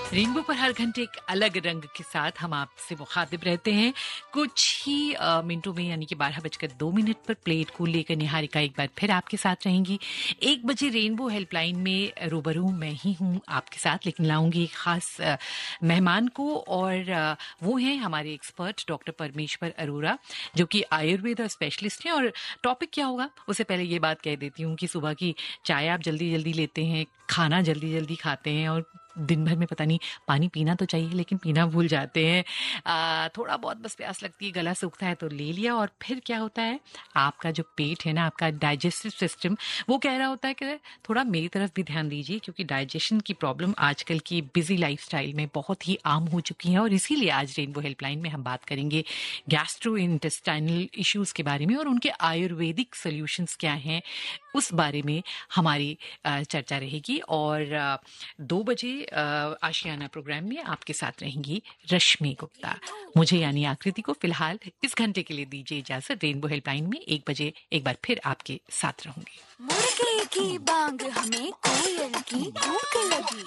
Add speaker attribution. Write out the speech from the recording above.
Speaker 1: Rainbow पर हर घंटे एक अलग रंग के साथ हम आपसे मुखातिब रहते हैं। कुछ ही मिनटों में यानी कि 12:02 पर प्लेट को लेकर निहारिका एक बार फिर आपके साथ रहेंगी। 1 बजे रेनबो हेल्पलाइन में रूबरू मैं ही हूँ आपके साथ, लेकिन लाऊंगी एक खास मेहमान को और वो हैं हमारे एक्सपर्ट डॉक्टर परमेश्वर अरोरा, जो कि आयुर्वेद स्पेशलिस्ट हैं। और टॉपिक क्या होगा उससे पहले ये बात कह देती हूँ कि सुबह की चाय आप जल्दी जल्दी लेते हैं, खाना जल्दी जल्दी खाते हैं और दिन भर में पता नहीं पानी पीना तो चाहिए लेकिन पीना भूल जाते हैं। थोड़ा बहुत बस प्यास लगती है, गला सूखता है तो ले लिया, और फिर क्या होता है, आपका जो पेट है ना, आपका डाइजेस्टिव सिस्टम, वो कह रहा होता है कि थोड़ा मेरी तरफ भी ध्यान दीजिए, क्योंकि डाइजेशन की प्रॉब्लम आजकल की बिजी लाइफस्टाइल में बहुत ही आम हो चुकी है। और इसीलिए आज रेनबो हेल्पलाइन में हम बात करेंगे गैस्ट्रो इंटेस्टाइनल इश्यूज के बारे में और उनके आयुर्वेदिक सोल्यूशंस क्या हैं, उस बारे में हमारी चर्चा रहेगी। और 2 बजे आशियाना प्रोग्राम में आपके साथ रहेंगी रश्मि गुप्ता। मुझे यानी आकृति को फिलहाल इस घंटे के लिए दीजिए इजाजत। रेनबो हेल्पलाइन में 1 बजे एक बार फिर आपके साथ रहूंगी।
Speaker 2: मुर्गे की बांग हमें कोयल की भूख लगी।